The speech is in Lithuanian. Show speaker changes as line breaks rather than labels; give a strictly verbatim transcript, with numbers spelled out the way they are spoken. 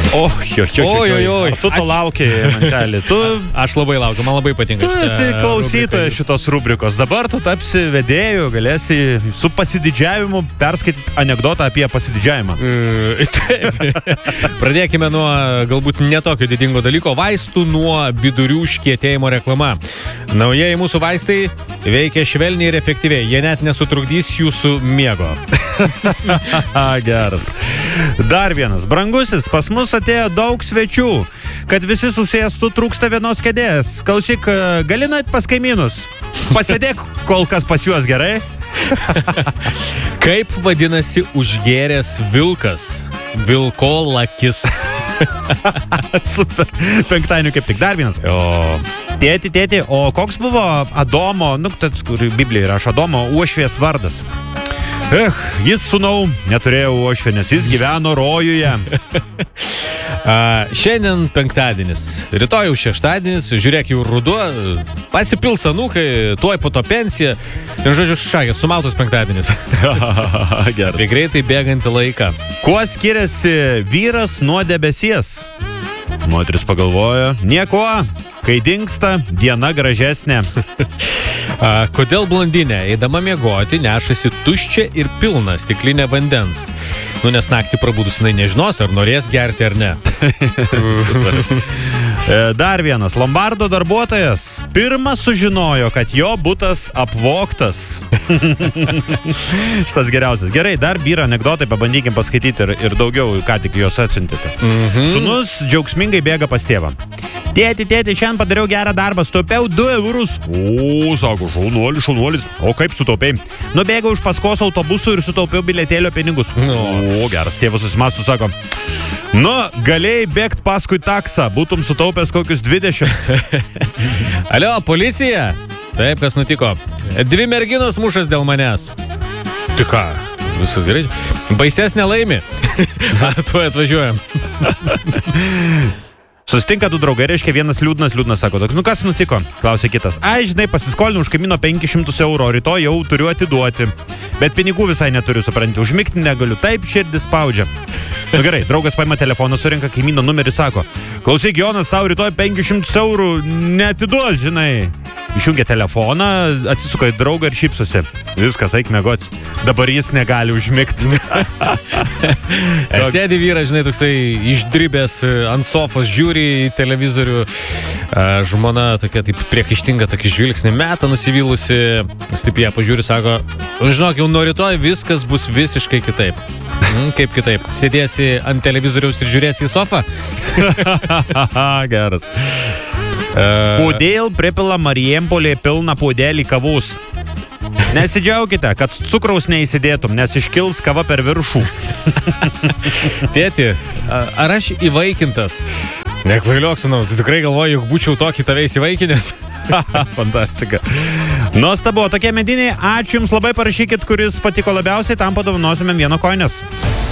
O, jo, jo, jo,
Oi, oi, oi.
tu to laukiai, mantelį. Tu...
Aš labai laukiu, man labai patinka.
Tu esi klausytojas šitos rubrikos. Dabar tu tapsi vedėju, galėsi su pasididžiavimu perskaityti anekdotą apie pasididžiavimą.
Taip. Pradėkime nuo galbūt netokio didingo dalyko. Vaistų nuo vidurių užkietėjimo reklama. Naujieji mūsų vaistai veikia švelniai ir efektyviai. Jie net nesutrukdys jūsų miego.
Geras. Dar vienas. Brangusis, pas mus atėjo daug svečių. Kad visi susėstų, trūksta vienos kėdės. Klausyk, gali nueit pas kaimynus? Pasėdėk kol kas pas juos, gerai?
Kaip vadinasi užgėręs vilkas? Vilkolakis.
Super. Penktadienį kaip tik. Dar vienas.
O...
Tėti, tėti, o koks buvo Adomo, nu, tas, kur Biblijoje rašo, Adomo uošvės vardas? Eh, jis, sūnau, neturėjo uošvę, nes jis gyveno rojuje.
A, šiandien penktadienis, rytoj jau šeštadienis, žiūrėk jau ruduo, pasipils anūkai, tuoj po to pensija. Ir žodžiu, šakės, sumautas penktadienis.
Gerai.
Tai greitai bėgantį laiką.
Kuo skiriasi vyras nuo debesies? Moteris pagalvojo, nieko, kai dingsta, diena gražesnė.
A, kodėl blondinė, eidama miegoti, nešasi tuščią ir pilną stiklinę vandens? Nu, nes naktį prabudus jinai nežinos, ar norės gerti ar ne.
Dar vienas. Lombardo darbuotojas pirmas sužinojo, kad jo butas apvogtas. Šitas geriausias. Gerai, dar byra anekdotai, pabandykim paskaityti ir, ir daugiau, ką tik juos atsiuntėte.
Mhm.
Sūnus džiaugsmingai bėga pas tėvą. Tėti, tėti, šiandien padariau gerą darbą, sutaupiau du eurus. O, sako, šaunuolis, šaunuolis. O kaip sutaupiai? Nubėgau už paskos autobusų ir sutaupiau bilietėlio pinigus.
No.
O, geras, tėvas susimastų, sako, nu, galėjai bėgti paskui taksą, būtum sutaupęs kokius dvidešimt.
Alio, policija? Taip, kas nutiko? Dvi merginos mušas dėl manęs. Tai ką? Viskas gerai? Baisesnė laimi. Tuoj atvažiuojam.
Susitinka du draugai, reiškia vienas liūdnas, liūdnas sako, nu kas nutiko? Klausė kitas. Ai, žinai, pasiskolinau už kaimyno penkis šimtus eurų, o rytoj jau turiu atiduoti. Bet pinigų visai neturiu, supranti, užmigti negaliu, taip širdis spaudžia. Nu gerai, draugas paima telefoną, surenka kaimyno numerį, sako, klausyk, Jonas, tau rytoj penkis šimtus eurų neatiduos, žinai. Išjungia telefoną, atsisuka į draugą ir šypsosi. Viskas, eik miegot. Dabar jis negali užmigti.
Sėdi vyras, žinai, toksai išdribęs ant sofos, žiūri į televizorių. Žmona tokia taip priekaištinga, tokį žvilgsnį meta nusivylusi. Jis taip ją pažiūri, sako, žinok, jau nuo rytoj viskas bus visiškai kitaip. Kaip kitaip? Sėdėsi ant televizoriaus ir žiūrėsi į sofą?
Geras. Kodėl pripila Marijampolė pilną puodelį kavos? Nesidžiaukite, kad cukraus neįsidėtum, nes iškils kava per viršų.
Tėti, ar aš įvaikintas? Nekvailiok, sūnau, tu tikrai galvoji, jog būčiau tokį tave įsivaikinęs?
Fantastika. Nuostabu, tokie mediniai, ačiū Jums labai, parašykit, kuris patiko labiausiai, tam padovanosime vieno koinės.